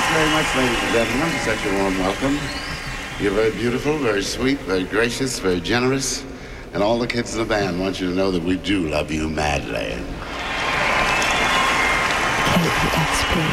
very much, ladies and gentlemen, for such a warm welcome. You're very beautiful, very sweet, very gracious, very generous. And all the kids in the band want you to know that we do love you madly. KEXP.